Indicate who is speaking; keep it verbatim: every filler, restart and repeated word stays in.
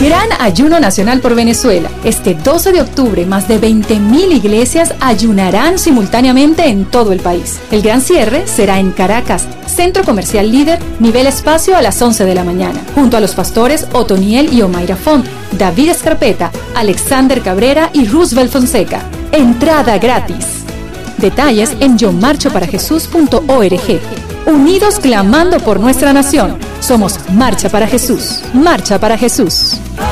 Speaker 1: Gran Ayuno Nacional por Venezuela. Este doce de octubre, más de veinte mil iglesias ayunarán simultáneamente en todo el país. El gran cierre será en Caracas, Centro Comercial Líder, nivel espacio a las once de la mañana, junto a los pastores Otoniel y Omaira Font, David Escarpeta, Alexander Cabrera y Roosevelt Fonseca. Entrada gratis. Detalles en yo marcho para jesús punto org. Unidos clamando por nuestra nación. Somos Marcha para Jesús. Marcha para Jesús.